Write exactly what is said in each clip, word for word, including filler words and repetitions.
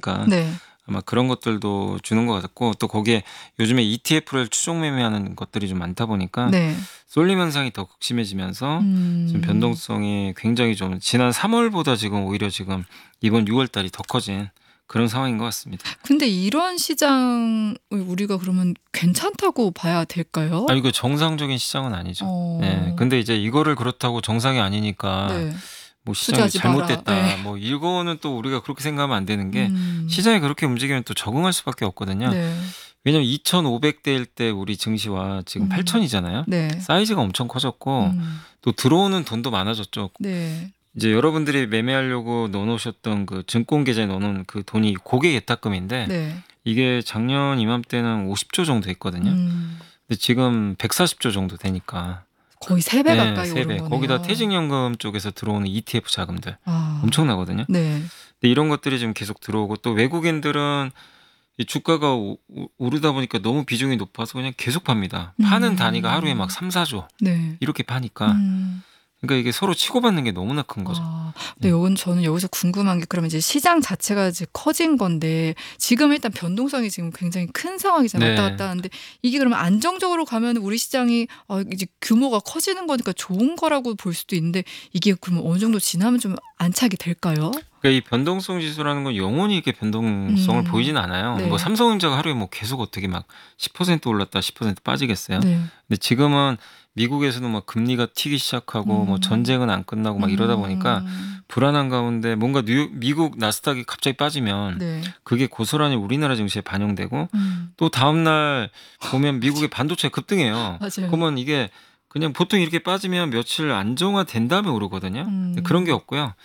보니까 네. 아마 그런 것들도 주는 것 같고 또 거기에 요즘에 이티에프를 추종 매매하는 것들이 좀 많다 보니까 네. 쏠림 현상이 더 극심해지면서 지금 음. 변동성이 굉장히 좀 지난 삼월보다 지금 오히려 지금 이번 유월 달이 더 커진 그런 상황인 것 같습니다. 근데 이런 시장을 우리가 그러면 괜찮다고 봐야 될까요? 아 이거 정상적인 시장은 아니죠. 예. 어. 근데 이제 이거를 그렇다고 정상이 아니니까 네. 뭐 시장이 투자하지 마라. 잘못됐다. 예. 뭐 이거는 또 우리가 그렇게 생각하면 안 되는 게 음. 시장이 그렇게 움직이면 또 적응할 수밖에 없거든요. 네. 왜냐면 이천오백 대일 때 우리 증시와 지금 음. 팔천이잖아요. 네. 사이즈가 엄청 커졌고 음. 또 들어오는 돈도 많아졌죠. 네. 이제 여러분들이 매매하려고 넣어 놓으셨던 그 증권 계좌에 넣어 놓은 그 돈이 고객 예탁금인데 네. 이게 작년 이맘때는 오십조 정도 했거든요. 음. 근데 지금 백사십조 정도 되니까 거의 세 배 네, 가까이 세 오른 배. 거네요. 거기다 퇴직연금 쪽에서 들어오는 이티에프 자금들 아. 엄청나거든요. 네. 근데 이런 것들이 지금 계속 들어오고 또 외국인들은 이 주가가 오 오 오르다 보니까 너무 비중이 높아서 그냥 계속 팝니다. 파는 단위가 하루에 막 음. 삼사조 네. 이렇게 파니까 음. 그러니까 이게 서로 치고받는 게 너무나 큰 거죠. 아. 근데 예. 요건 저는 여기서 궁금한 게 그러면 이제 시장 자체가 이제 커진 건데 지금 일단 변동성이 지금 굉장히 큰 상황이잖아요. 왔다 네. 갔다 하는데 이게 그러면 안정적으로 가면 우리 시장이 아 이제 규모가 커지는 거니까 좋은 거라고 볼 수도 있는데 이게 그러면 어느 정도 지나면 좀 안착이 될까요? 그러니까 이 변동성 지수라는 건 영원히 이렇게 변동성을 음. 보이진 않아요. 네. 뭐 삼성전자가 하루에 뭐 계속 어떻게 막 십 퍼센트 올랐다 십 퍼센트 빠지겠어요. 네. 근데 지금은 미국에서도 막 금리가 튀기 시작하고 뭐 음. 전쟁은 안 끝나고 막 이러다 보니까 음. 불안한 가운데 뭔가 뉴욕 미국 나스닥이 갑자기 빠지면 네. 그게 고스란히 우리나라 증시에 반영되고 음. 또 다음 날 보면 미국의 반도체가 급등해요. 맞아요. 그러면 이게 그냥 보통 이렇게 빠지면 며칠 안정화된 다음에 오르거든요. 근데 그런 게 음. 없고요.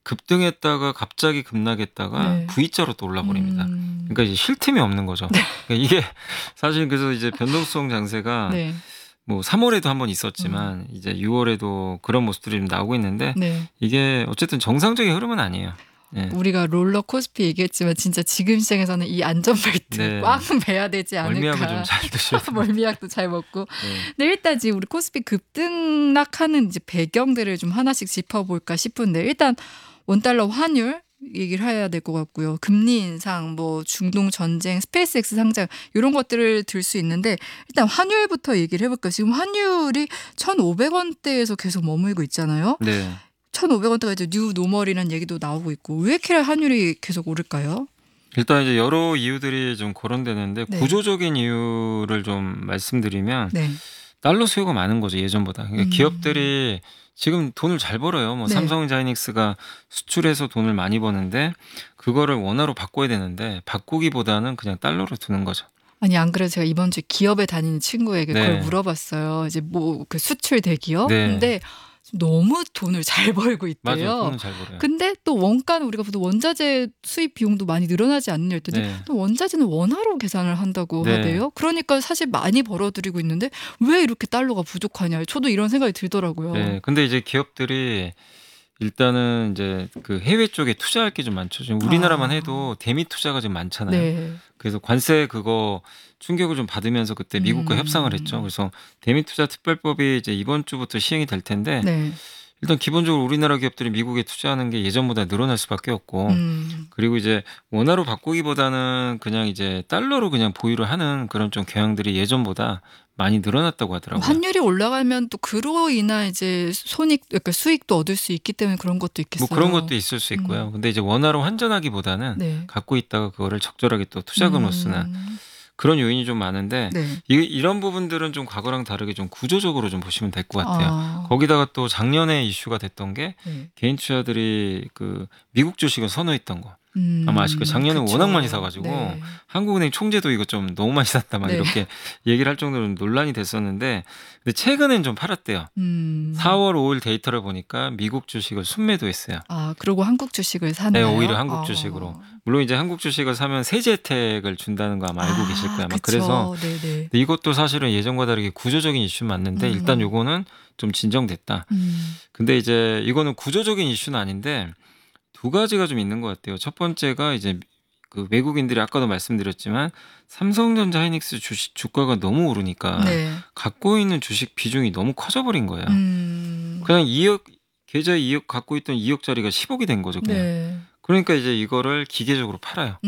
급등했다가 갑자기 급락했다가 네. V자로 또 올라버립니다. 음. 그러니까 이제 쉴 틈이 없는 거죠. 그러니까 이게 사실 그래서 이제 변동성 장세가 네. 뭐 삼월에도 한 번 음. 있었지만 이제 유월에도 그런 모습들이 좀 나오고 있는데 네. 이게 어쨌든 정상적인 흐름은 아니에요. 예. 우리가 롤러코스피 얘기했지만 진짜 지금 시장에서는 이 안전벨트 네. 꽉 매야 되지 멀미약을 않을까. 좀 잘 드셔야 돼요. 멀미약도 잘 먹고. 네. 근데 일단 지금 우리 코스피 급등락하는 이제 배경들을 좀 하나씩 짚어볼까 싶은데 일단 원달러 환율 얘기를 해야 될 것 같고요. 금리 인상, 뭐 중동 전쟁, 스페이스X 상장 이런 것들을 들 수 있는데 일단 환율부터 얘기를 해볼까요? 지금 환율이 천오백 원대에서 계속 머물고 있잖아요. 네. 천오백 원대가 이제 뉴 노멀이라는 얘기도 나오고 있고 왜 이렇게 환율이 계속 오를까요? 일단 이제 여러 이유들이 좀 거론되는데 네. 구조적인 이유를 좀 말씀드리면 네. 달러 수요가 많은 거죠, 예전보다. 그러니까 음. 기업들이 지금 돈을 잘 벌어요. 뭐 네. 삼성전자 하이닉스가 수출해서 돈을 많이 버는데 그거를 원화로 바꿔야 되는데 바꾸기보다는 그냥 달러로 두는 거죠. 아니 안 그래도 제가 이번 주에 기업에 다니는 친구에게 네. 그걸 물어봤어요. 이제 뭐 그 수출 대기업. 네. 근데 너무 돈을 잘 벌고 맞아요. 있대요. 돈은 잘 벌어요. 근데 또 원가는 우리가 보통 원자재 수입 비용도 많이 늘어나지 않느냐 했더니 네. 또 원자재는 원화로 계산을 한다고 네. 하대요. 그러니까 사실 많이 벌어들이고 있는데 왜 이렇게 달러가 부족하냐. 저도 이런 생각이 들더라고요. 네. 근데 이제 기업들이 일단은 이제 그 해외 쪽에 투자할 게 좀 많죠. 지금 우리나라만 아. 해도 대미 투자가 좀 많잖아요. 네. 그래서 관세 그거 충격을 좀 받으면서 그때 미국과 음. 협상을 했죠. 그래서 대미 투자 특별법이 이제 이번 주부터 시행이 될 텐데 네. 일단 기본적으로 우리나라 기업들이 미국에 투자하는 게 예전보다 늘어날 수밖에 없고 음. 그리고 이제 원화로 바꾸기보다는 그냥 이제 달러로 그냥 보유를 하는 그런 좀 경향들이 예전보다 많이 늘어났다고 하더라고요. 환율이 올라가면 또 그로 인한 이제 손익, 그러니까 수익도 얻을 수 있기 때문에 그런 것도 있겠어요. 뭐 그런 것도 있을 수 있고요. 음. 근데 이제 원화로 환전하기보다는 네. 갖고 있다가 그거를 적절하게 또 투자금으로 쓰는 음. 그런 요인이 좀 많은데 네. 이, 이런 부분들은 좀 과거랑 다르게 좀 구조적으로 좀 보시면 될 것 같아요. 아. 거기다가 또 작년에 이슈가 됐던 게 네. 개인 투자들이 그 미국 주식을 선호했던 거. 음. 아마 아실 거예요. 작년에 그쵸. 워낙 많이 사가지고 네. 한국은행 총재도 이거 좀 너무 많이 샀다 막 네. 이렇게 얘기를 할 정도로 논란이 됐었는데 근데 최근엔 좀 팔았대요. 음. 사월 오일 데이터를 보니까 미국 주식을 순매도했어요. 아, 그러고 한국 주식을 네, 샀나요? 오히려 한국 아. 주식으로. 물론 이제 한국 주식을 사면 세제 혜택을 준다는 거 아마 알고 아, 계실 거예요. 아마 그쵸. 그래서 네네. 근데 이것도 사실은 예전과 다르게 구조적인 이슈 맞는데 음. 일단 요거는 좀 진정됐다. 음. 근데 이제 이거는 구조적인 이슈는 아닌데 두 가지가 좀 있는 것 같아요. 첫 번째가 이제 그 외국인들이 아까도 말씀드렸지만 삼성전자 하이닉스 주식 주가가 너무 오르니까 네. 갖고 있는 주식 비중이 너무 커져버린 거예요. 음. 그냥 이억 계좌에 이억 갖고 있던 이억짜리가 십억이 된 거죠. 그냥. 네. 그러니까 이제 이거를 기계적으로 팔아요.